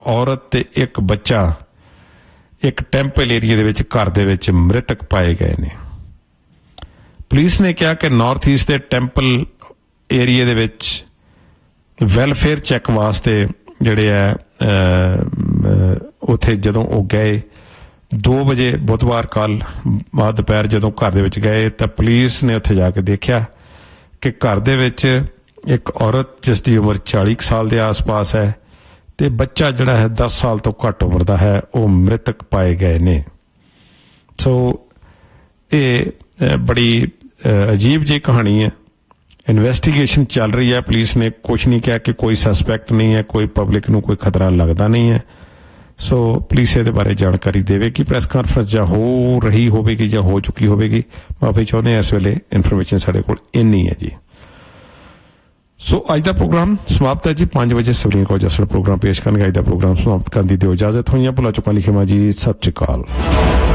ਔਰਤ ਤੇ ਇੱਕ ਬੱਚਾ ਇੱਕ ਟੈਂਪਲ ਏਰੀਏ ਦੇ ਵਿੱਚ ਘਰ ਦੇ ਵਿੱਚ ਮ੍ਰਿਤਕ ਪਾਏ ਗਏ ਨੇ। ਪੁਲਿਸ ਨੇ ਕਿਹਾ ਕਿ ਨਾਰਥ ਈਸਟ ਦੇ ਟੈਂਪਲ ਏਰੀਏ ਦੇ ਵਿੱਚ ਵੈਲਫੇਅਰ ਚੈੱਕ ਵਾਸਤੇ ਜਿਹੜੇ ਹੈ ਉੱਥੇ ਜਦੋਂ ਉਹ ਗਏ 2 ਵਜੇ ਬੁੱਧਵਾਰ ਕੱਲ੍ਹ ਬਾਅਦ ਦੁਪਹਿਰ ਜਦੋਂ ਘਰ ਦੇ ਵਿੱਚ ਗਏ ਤਾਂ ਪੁਲਿਸ ਨੇ ਉੱਥੇ ਜਾ ਕੇ ਦੇਖਿਆ ਕਿ ਘਰ ਦੇ ਵਿੱਚ ਇੱਕ ਔਰਤ ਜਿਸ ਦੀ ਉਮਰ 40 ਸਾਲ ਦੇ ਆਸ-ਪਾਸ ਹੈ ਤੇ ਬੱਚਾ ਜਿਹੜਾ ਹੈ 10 ਸਾਲ ਤੋਂ ਘੱਟ ਉਮਰ ਦਾ ਹੈ, ਉਹ ਮ੍ਰਿਤਕ ਪਾਏ ਗਏ ਨੇ। ਸੋ ਇਹ ਬੜੀ ਅਜੀਬ ਜਿਹੀ ਕਹਾਣੀ ਹੈ। ਇਨਵੈਸਟੀਗੇਸ਼ਨ ਚੱਲ ਰਹੀ ਹੈ। ਪੁਲਿਸ ਨੇ ਕੁਛ ਨਹੀਂ ਕਿਹਾ ਕਿ ਕੋਈ ਸਸਪੈਕਟ ਨਹੀਂ ਹੈ, ਕੋਈ ਪਬਲਿਕ ਨੂੰ ਕੋਈ ਖਤਰਾ ਲੱਗਦਾ ਨਹੀਂ ਹੈ। ਸੋ ਪੁਲਿਸ ਇਹਦੇ ਬਾਰੇ ਜਾਣਕਾਰੀ ਦੇਵੇਗੀ। ਪ੍ਰੈਸ ਕਾਨਫਰੰਸ ਜਾਂ ਹੋ ਰਹੀ ਹੋਵੇਗੀ ਜਾਂ ਹੋ ਚੁੱਕੀ ਹੋਵੇਗੀ, ਮਾਫੀ ਚਾਹੁੰਦੇ ਹਾਂ। ਇਸ ਵੇਲੇ ਇਨਫੋਰਮੇਸ਼ਨ ਸਾਡੇ ਕੋਲ ਇੰਨੀ ਹੈ ਜੀ। ਸੋ ਅੱਜ ਦਾ ਪ੍ਰੋਗਰਾਮ ਸਮਾਪਤ ਹੈ ਜੀ। 5 ਵਜੇ ਸਵਲੀਨ ਕੋਲ ਜਸੜ ਪ੍ਰੋਗਰਾਮ ਪੇਸ਼ ਕਰਨਗੇ। ਅੱਜ ਦਾ ਪ੍ਰੋਗਰਾਮ ਸਮਾਪਤ ਕਰਨ ਦੀ ਦਿਓ ਇਜਾਜ਼ਤ। ਹੋਈਆਂ ਭੁੱਲਾ ਚੁੱਕਾਂ ਲਿਖੇਵਾਂ ਜੀ। ਸਤਿ ਸ਼੍ਰੀ ਅਕਾਲ।